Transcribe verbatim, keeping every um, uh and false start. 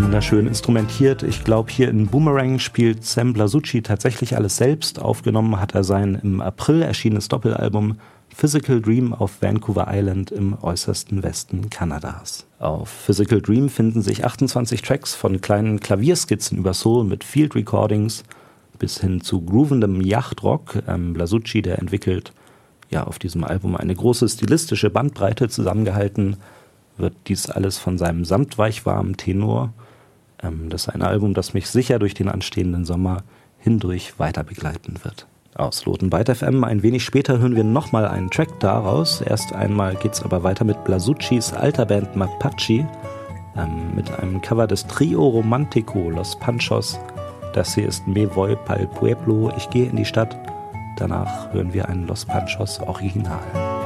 Wunderschön instrumentiert. Ich glaube, hier in Boomerang spielt Sam Blasucci tatsächlich alles selbst. Aufgenommen hat er sein im April erschienenes Doppelalbum Physical Dream auf Vancouver Island im äußersten Westen Kanadas. Auf Physical Dream finden sich achtundzwanzig Tracks von kleinen Klavierskizzen über Soul mit Field Recordings bis hin zu groovendem Yachtrock. Ähm, Blasucci, der entwickelt ja auf diesem Album eine große stilistische Bandbreite, zusammengehalten wird dies alles von seinem samtweichwarmen Tenor. Ähm, das ist ein Album, das mich sicher durch den anstehenden Sommer hindurch weiter begleiten wird. Aus Lotenbyte F M ein wenig später hören wir nochmal einen Track daraus. Erst einmal geht's aber weiter mit Blasuccis alter Band Mapache ähm, mit einem Cover des Trio Romantico Los Panchos. Das hier ist Me Voy Pa'l Pueblo, ich gehe in die Stadt. Danach hören wir ein Los Panchos Original.